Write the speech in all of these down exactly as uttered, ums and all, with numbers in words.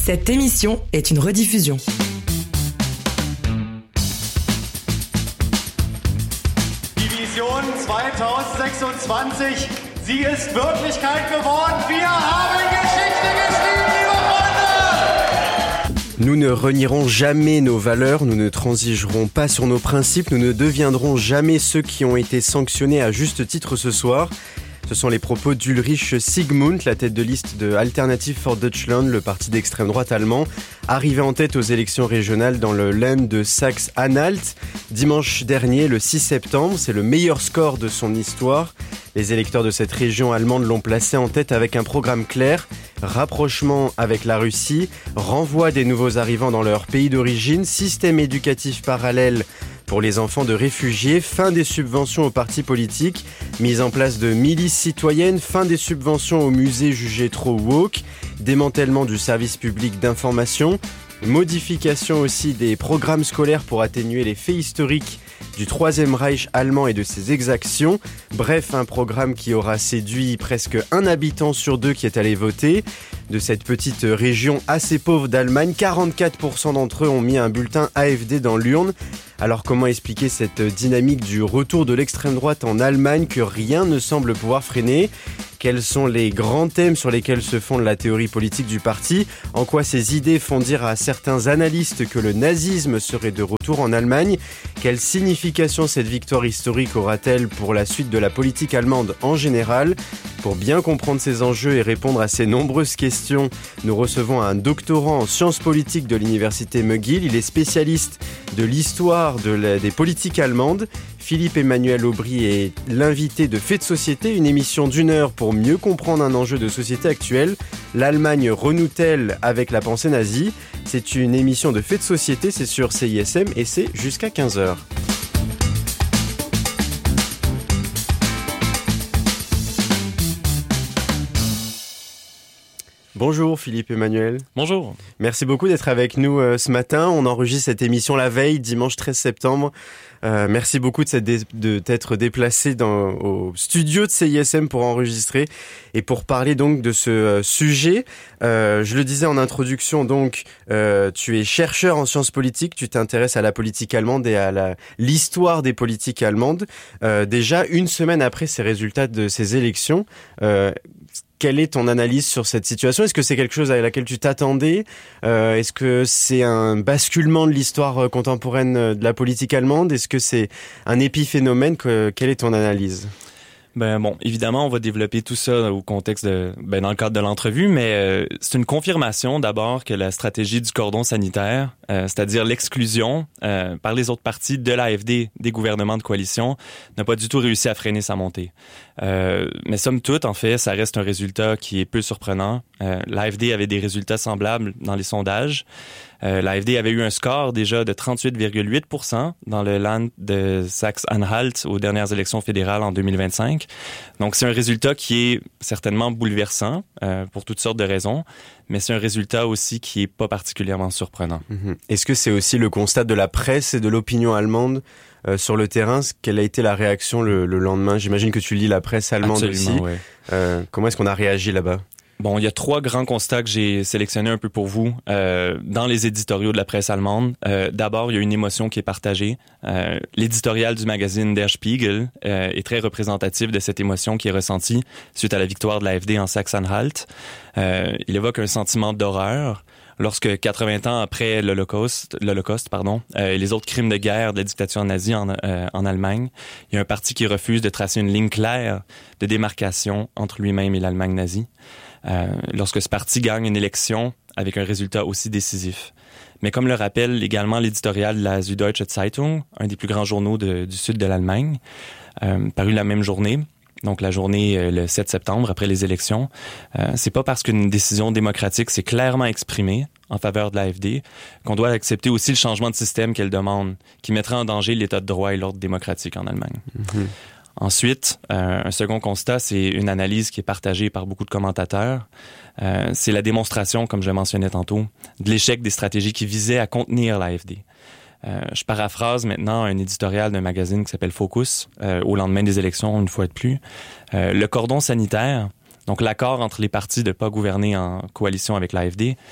Cette émission est une rediffusion. Division zweitausendsechsundzwanzig, sie ist Wirklichkeit geworden. Wir haben Geschichte geschrieben, liebe Freunde! Nous ne renierons jamais nos valeurs, nous ne transigerons pas sur nos principes, nous ne deviendrons jamais ceux qui ont été sanctionnés à juste titre ce soir. Ce sont les propos d'Ulrich Siegmund, la tête de liste de Alternative for Deutschland, le parti d'extrême droite allemand, arrivé en tête aux élections régionales dans le Land de Saxe-Anhalt. Dimanche dernier, le six septembre, c'est le meilleur score de son histoire. Les électeurs de cette région allemande l'ont placé en tête avec un programme clair, rapprochement avec la Russie, renvoi des nouveaux arrivants dans leur pays d'origine, système éducatif parallèle pour les enfants de réfugiés, fin des subventions aux partis politiques, mise en place de milices citoyennes, fin des subventions aux musées jugés trop woke, démantèlement du service public d'information, modification aussi des programmes scolaires pour atténuer les faits historiques du Troisième Reich allemand et de ses exactions. Bref, un programme qui aura séduit presque un habitant sur deux qui est allé voter. De cette petite région assez pauvre d'Allemagne, quarante-quatre pour cent d'entre eux ont mis un bulletin A F D dans l'urne. Alors comment expliquer cette dynamique du retour de l'extrême droite en Allemagne que rien ne semble pouvoir freiner ? Quels sont les grands thèmes sur lesquels se fonde la théorie politique du parti ? En quoi ces idées font dire à certains analystes que le nazisme serait de retour en Allemagne ? Quelle signification cette victoire historique aura-t-elle pour la suite de la politique allemande en général ? Pour bien comprendre ces enjeux et répondre à ces nombreuses questions, nous recevons un doctorant en sciences politiques de l'université McGill. Il est spécialiste de l'histoire de la, des politiques allemandes. Philippe-Emmanuel Aubry est l'invité de Faits de Société, une émission d'une heure pour mieux comprendre un enjeu de société actuelle. L'Allemagne renoue-t-elle avec la pensée nazie ? C'est une émission de Faits de Société, c'est sur C I S M et c'est jusqu'à quinze heures. Bonjour Philippe-Emmanuel. Bonjour. Merci beaucoup d'être avec nous euh, ce matin. On enregistre cette émission la veille, dimanche treize septembre. Euh, merci beaucoup de, dé- de t'être déplacé dans, au studio de C I S M pour enregistrer et pour parler donc de ce euh, sujet. Euh, je le disais en introduction, donc euh, tu es chercheur en sciences politiques, tu t'intéresses à la politique allemande et à la, l'histoire des politiques allemandes. Euh, déjà une semaine après ces résultats de ces élections, euh, quelle est ton analyse sur cette situation ? Est-ce que c'est quelque chose à laquelle tu t'attendais ? euh, Est-ce que c'est un basculement de l'histoire contemporaine de la politique allemande ? Est-ce que c'est un épiphénomène ? que, Quelle est ton analyse ? Ben bon, évidemment, on va développer tout ça au contexte de, ben dans le cadre de l'entrevue, mais euh, c'est une confirmation d'abord que la stratégie du cordon sanitaire, euh, c'est-à-dire l'exclusion euh, par les autres partis de l'A F D des gouvernements de coalition, n'a pas du tout réussi à freiner sa montée. Euh, mais somme toute, en fait, ça reste un résultat qui est peu surprenant. Euh, L'A F D avait des résultats semblables dans les sondages. Euh, L'A F D avait eu un score déjà de trente-huit virgule huit pour cent dans le Land de Saxe-Anhalt aux dernières élections fédérales en deux mille vingt-cinq. Donc, c'est un résultat qui est certainement bouleversant euh, pour toutes sortes de raisons, mais c'est un résultat aussi qui est pas particulièrement surprenant. Mmh. Est-ce que c'est aussi le constat de la presse et de l'opinion allemande euh, sur le terrain ? Quelle a été la réaction le, le lendemain ? J'imagine que tu lis la presse allemande. Absolument, aussi. Ouais. Euh, comment est-ce qu'on a réagi là-bas ? Bon, il y a trois grands constats que j'ai sélectionnés un peu pour vous euh, dans les éditoriaux de la presse allemande. Euh, d'abord, il y a une émotion qui est partagée. Euh, l'éditorial du magazine Der Spiegel euh, est très représentatif de cette émotion qui est ressentie suite à la victoire de l'A F D en Saxe-Anhalt. Euh, il évoque un sentiment d'horreur lorsque quatre-vingts ans après l'Holocauste, l'Holocauste pardon, euh, et les autres crimes de guerre de la dictature nazie en, euh, en Allemagne, il y a un parti qui refuse de tracer une ligne claire de démarcation entre lui-même et l'Allemagne nazie. Euh, lorsque ce parti gagne une élection avec un résultat aussi décisif. Mais comme le rappelle également l'éditorial de la Süddeutsche Zeitung, un des plus grands journaux de, du sud de l'Allemagne, euh, paru la même journée, donc la journée euh, le sept septembre après les élections, euh, c'est pas parce qu'une décision démocratique s'est clairement exprimée en faveur de l'A F D qu'on doit accepter aussi le changement de système qu'elle demande, qui mettrait en danger l'état de droit et l'ordre démocratique en Allemagne. Mm-hmm. Ensuite, euh, un second constat, c'est une analyse qui est partagée par beaucoup de commentateurs. Euh, c'est la démonstration, comme je mentionnais tantôt, de l'échec des stratégies qui visaient à contenir l'A F D. Euh, je paraphrase maintenant un éditorial d'un magazine qui s'appelle Focus, euh, au lendemain des élections, une fois de plus. Euh, le cordon sanitaire, donc l'accord entre les partis de ne pas gouverner en coalition avec l'A F D,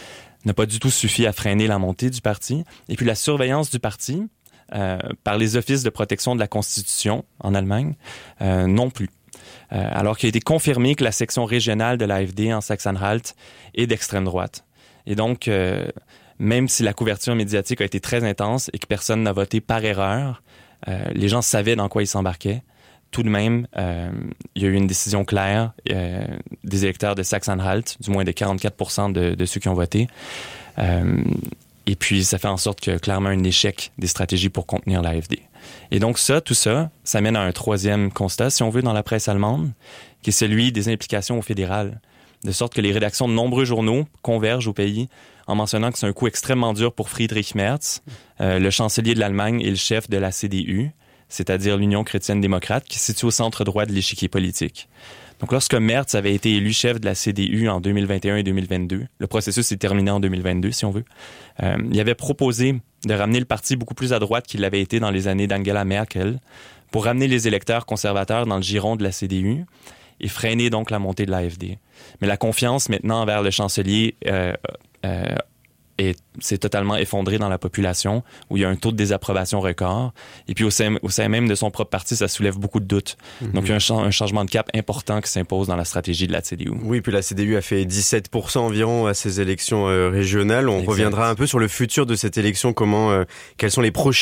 n'a pas du tout suffi à freiner la montée du parti. Et puis la surveillance du parti euh, par les offices de protection de la Constitution en Allemagne, euh, non plus. Euh, alors qu'il a été confirmé que la section régionale de l'A F D en Saxe-Anhalt est d'extrême droite. Et donc, euh, même si la couverture médiatique a été très intense et que personne n'a voté par erreur, euh, les gens savaient dans quoi ils s'embarquaient. Tout de même, euh, il y a eu une décision claire euh, des électeurs de Saxe-Anhalt, du moins de quarante-quatre pour cent de, de ceux qui ont voté. Euh, et puis, ça fait en sorte que clairement un échec des stratégies pour contenir l'A F D. Et donc ça, tout ça, ça mène à un troisième constat, si on veut, dans la presse allemande, qui est celui des implications au fédéral. De sorte que les rédactions de nombreux journaux convergent au pays en mentionnant que c'est un coup extrêmement dur pour Friedrich Merz, euh, le chancelier de l'Allemagne et le chef de la C D U, c'est-à-dire l'Union chrétienne-démocrate, qui se situe au centre droit de l'échiquier politique. Donc, lorsque Merz avait été élu chef de la C D U en deux mille vingt et un et deux mille vingt-deux, le processus s'est terminé en deux mille vingt-deux, si on veut, euh, il avait proposé de ramener le parti beaucoup plus à droite qu'il l'avait été dans les années d'Angela Merkel, pour ramener les électeurs conservateurs dans le giron de la C D U et freiner donc la montée de l'A F D. Mais la confiance maintenant envers le chancelier euh, euh, Et c'est totalement effondré dans la population, où il y a un taux de désapprobation record. Et puis au sein, au sein même de son propre parti, ça soulève beaucoup de doutes. Mm-hmm. Donc il y a un, ch- un changement de cap important qui s'impose dans la stratégie de la C D U. Oui, puis la C D U a fait dix-sept pour cent environ à ces élections euh, régionales. On exact. Reviendra un peu sur le futur de cette élection, comment, euh, quels sont les prochains